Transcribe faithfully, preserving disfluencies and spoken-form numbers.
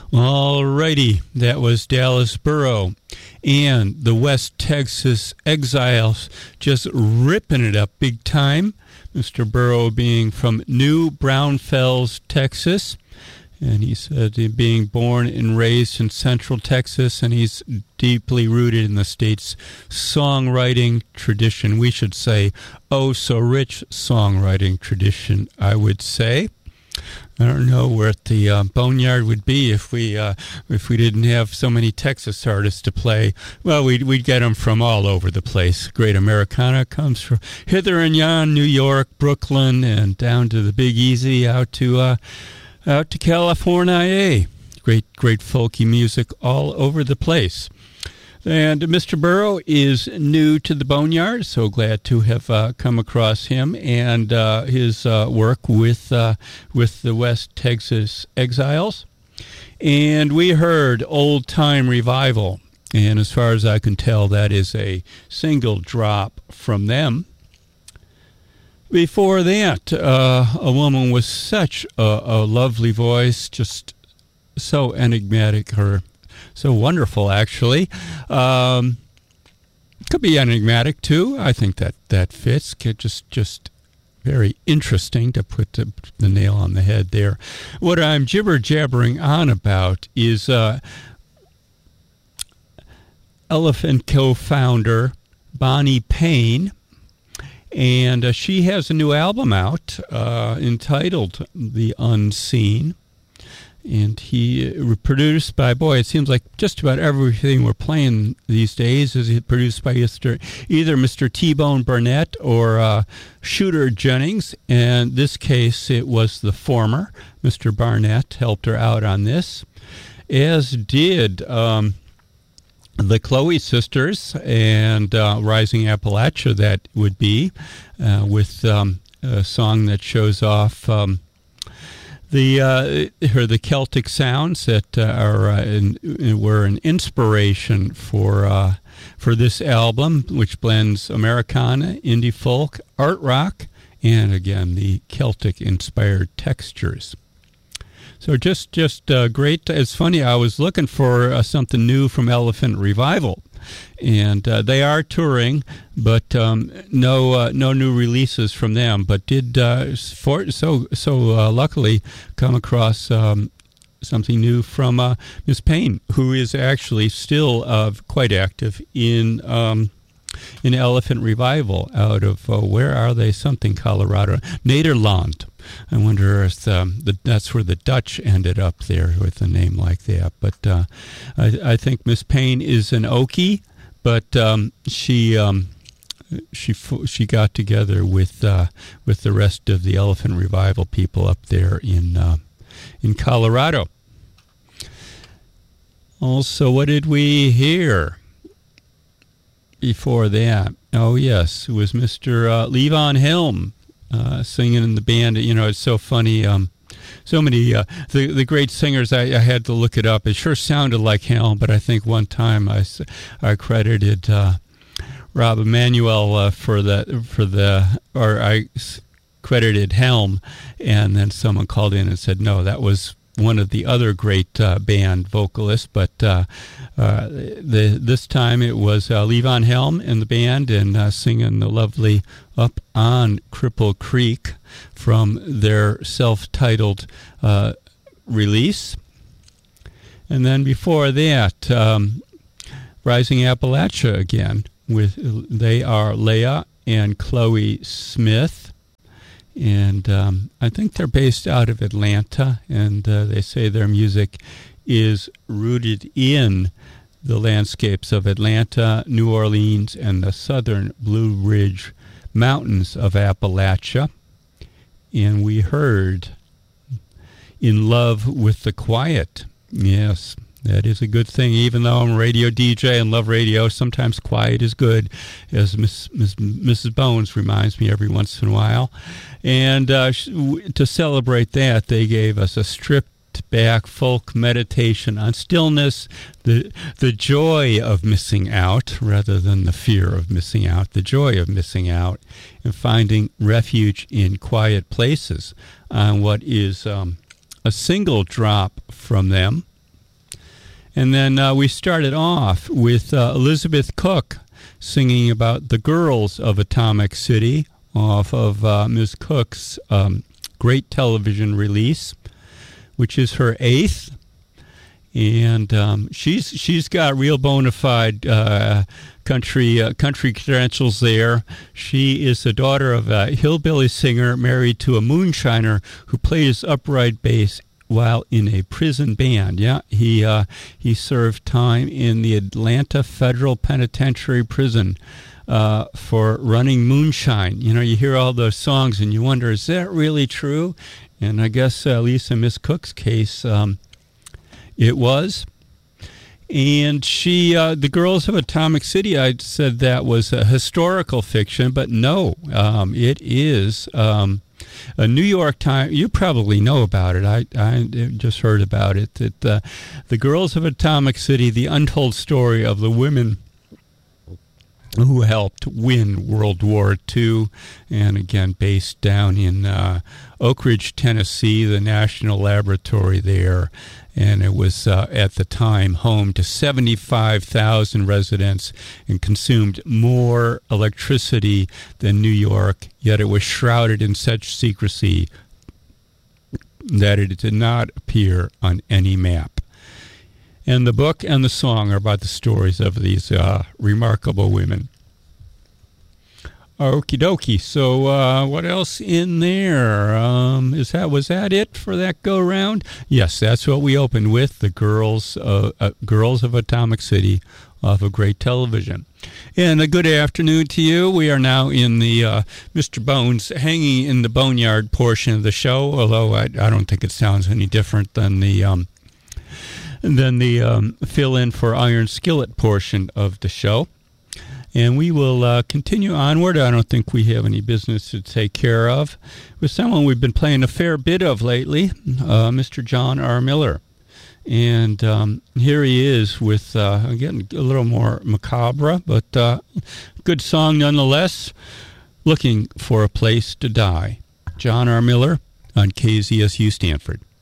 Alrighty, that was Dallas Burrow and the West Texas Exiles, just ripping it up big time. Mister Burrow being from New Braunfels, Texas, and he said he being born and raised in Central Texas, and he's deeply rooted in the state's songwriting tradition. We should say, oh, so rich songwriting tradition, I would say. I don't know where the uh, Boneyard would be if we uh, if we didn't have so many Texas artists to play. Well, we'd, we'd get them from all over the place. Great Americana comes from hither and yon, New York, Brooklyn, and down to the Big Easy, out to uh, out to California. Great, great folky music all over the place. And Mister Burrow is new to the Boneyard, so glad to have uh, come across him and uh, his uh, work with uh, with the West Texas Exiles. And we heard Old Time Revival, and as far as I can tell, that is a single drop from them. Before that, uh, a woman with such a, a lovely voice, just so enigmatic, her So wonderful, actually. Um, could be enigmatic, too. I think that, that fits. Just just very interesting to put the, the nail on the head there. What I'm jibber-jabbering on about is uh, Elephant co-founder Bonnie Payne, and uh, she has a new album out uh, entitled The Unseen. And he uh, produced by, boy, it seems like just about everything we're playing these days is produced by Mister either Mister T-Bone Burnett or uh, Shooter Jennings. And in this case, it was the former. Mister Barnett helped her out on this, as did um, the Chloe Sisters and uh, Rising Appalachia, that would be, uh, with um, a song that shows off Um, The uh, her the Celtic sounds that uh, are uh, in, were an inspiration for uh, for this album, which blends Americana, indie folk, art rock, and again the Celtic inspired textures. So just just uh, great. It's funny. I was looking for uh, something new from Elephant Revival, and uh, they are touring, but um, no uh, no new releases from them. But did uh, for, so so uh, luckily come across um, something new from uh, Miss Payne, who is actually still uh, quite active in um, in Elephant Revival out of uh, where are they? Something Colorado, Nederland. I wonder if um, the, that's where the Dutch ended up there with a name like that. But uh, I, I think Miss Payne is an Okie, but um, she um, she she got together with uh, with the rest of the Elephant Revival people up there in uh, in Colorado. Also, what did we hear before that? Oh yes, it was Mister Uh, Levon Helm. Uh, singing in the band. You know, it's so funny. Um, so many uh, the the great singers. I, I had to look it up. It sure sounded like Helm, but I think one time I, I credited uh, Rob Emanuel uh, for the for the or I credited Helm, and then someone called in and said no, that was one of the other great uh, band vocalists, but uh, uh, the, this time it was uh, Levon Helm in the band and uh, singing the lovely Up on Cripple Creek from their self-titled uh, release. And then before that, um, Rising Appalachia again. With they are Leah and Chloe Smith. And um, I think they're based out of Atlanta, and uh, they say their music is rooted in the landscapes of Atlanta, New Orleans, and the southern Blue Ridge Mountains of Appalachia. And we heard In Love with the Quiet. Yes, that is a good thing. Even though I'm a radio D J and love radio, sometimes quiet is good, as Miss, Miss, Missus Bones reminds me every once in a while. And uh, to celebrate that, they gave us a stripped-back folk meditation on stillness, the the joy of missing out, rather than the fear of missing out, the joy of missing out, and finding refuge in quiet places on what is um, a single drop from them. And then uh, we started off with uh, Elizabeth Cook singing about the girls of Atomic City off of uh, Miz Cook's um, great television release, which is her eighth. And um, she's she's got real bona fide uh, country uh, country credentials there. She is the daughter of a hillbilly singer married to a moonshiner who plays upright bass while in a prison band. Yeah, he uh, he served time in the Atlanta Federal Penitentiary Prison uh, for running moonshine. You know, you hear all those songs and you wonder, is that really true? And I guess, uh, at least in Miss Cook's case, um, it was. And she, uh, the Girls of Atomic City, I said that was a historical fiction, but no, um, it is um, a New York Times. You probably know about it. I, I just heard about it. That uh, the Girls of Atomic City, the untold story of the women who helped win World War Two, and again based down in uh, Oak Ridge, Tennessee, the National Laboratory there. And it was, uh, at the time, home to seventy-five thousand residents and consumed more electricity than New York, yet it was shrouded in such secrecy that it did not appear on any map. And the book and the song are about the stories of these uh, remarkable women. Okie dokie. So uh, what else in there? Um, is that was that it for that go round? Yes, that's what we opened with. The girls, uh, uh, girls of Atomic City, off of great television. And a good afternoon to you. We are now in the uh, Mister Bones hanging in the boneyard portion of the show. Although I, I don't think it sounds any different than the um, than the um, fill in for Iron Skillet portion of the show. And we will uh, continue onward. I don't think we have any business to take care of with someone we've been playing a fair bit of lately, uh, Mister John R. Miller. And um, here he is with, uh, again, a little more macabre, but uh, good song nonetheless, Looking for a Place to Die. John R. Miller on K Z S U Stanford.